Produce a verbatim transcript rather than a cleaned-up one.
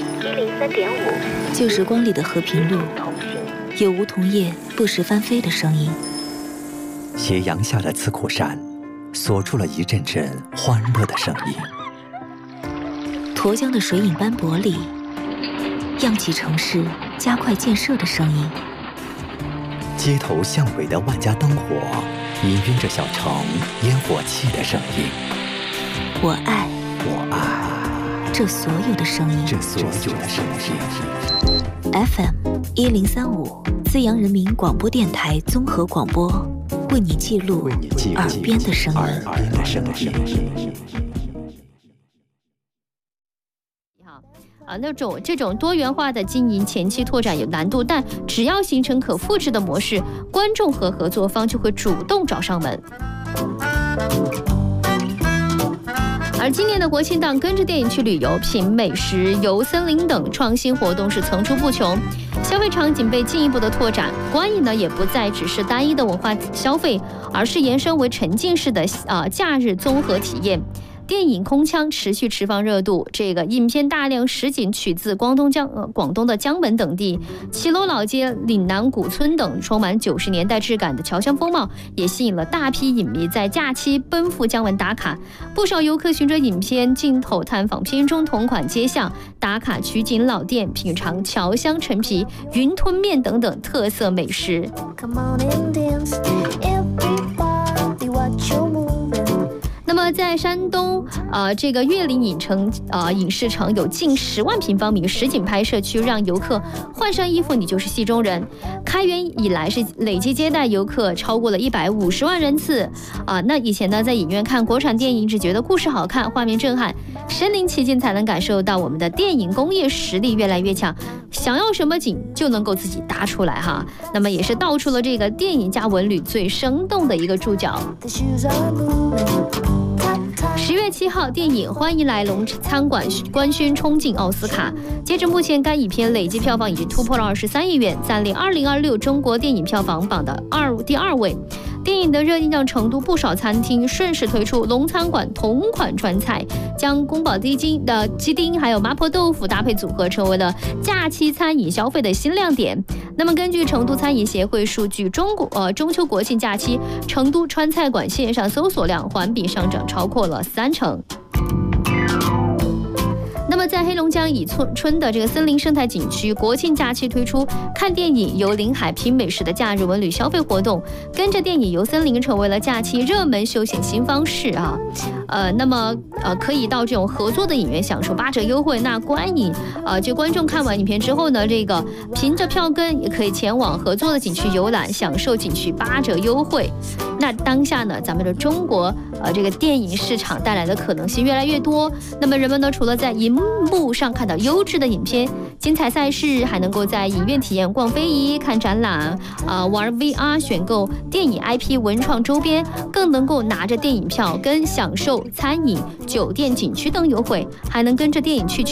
一零三点五， 旧时光里的和平路，有梧桐叶不时翻飞的声音。 斜阳下的刺库山，锁住了一阵阵欢乐的声音。 沱江的水影斑驳里，漾起城市加快建设的声音。 街头巷尾的万家灯火，氤氲着小城烟火气的声音。 我爱， 我爱这所有的声音， 这所有的声音。 F M 一零三五，资阳人民广播电台综合广播，为你记录耳边的声音。 耳边的声音。 啊，那种这种多元化的经营前期拓展有难度，但只要形成可复制的模式，观众和合作方就会主动找上门。而今年的国庆档，跟着电影去旅游、品美食、游森林等创新活动是层出不穷，消费场景被进一步的拓展，观影呢也不再只是单一的文化消费，而是延伸为沉浸式的呃假日综合体验。电影《空腔》持续释放热度，这个影片大量实景取自广东江呃广东的江门等地，骑楼老街、岭南古村等充满九十年代质感的侨乡风貌，也吸引了大批影迷在假期奔赴江门打卡。不少游客循着影片镜头探访片中同款街巷，打卡取景老店，品尝侨乡陈皮、云吞面等等特色美食。那么在山东，呃，这个岳林影城，呃，影视城有近十万平方米实景拍摄区，让游客换上衣服你就是戏中人。开园以来是累计接待游客超过了一百五十万人次啊、呃。那以前呢，在影院看国产电影，只觉得故事好看，画面震撼，身临其境才能感受到我们的电影工业实力越来越强，想要什么景就能够自己搭出来哈。那么也是道出了这个电影加文旅最生动的一个注脚。十月七号，电影《欢迎来龙餐馆》官宣冲进奥斯卡。截至目前，该影片累计票房已经突破了二十三亿元，暂领二零二六中国电影票房榜的二第二位。电影的热映让成都不少餐厅顺势推出龙餐馆同款川菜，将宫保鸡丁的鸡丁还有麻婆豆腐搭配组合，成为了假期餐饮消费的新亮点。那么根据成都餐饮协会数据，中国呃中秋国庆假期，成都川菜馆线上搜索量环比上涨超过了三成。那么在黑龙江以春的这个森林生态景区，国庆假期推出看电影、游临海、品美食的假日文旅消费活动，跟着电影游森林成为了假期热门休闲新方式啊。呃，那么呃可以到这种合作的影院享受八折优惠。那观影呃就观众看完影片之后呢，这个凭着票根也可以前往合作的景区游览，享受景区八折优惠。那当下呢，咱们的中国呃这个电影市场带来的可能性越来越多。那么人们呢，除了在荧幕上看到优质的影片、精彩赛事，还能够在影院体验逛非遗、看展览啊、呃、玩 V R、选购电影 I P 文创周边，更能够拿着电影票跟享受餐饮、酒店、景区等优惠，还能跟着电影去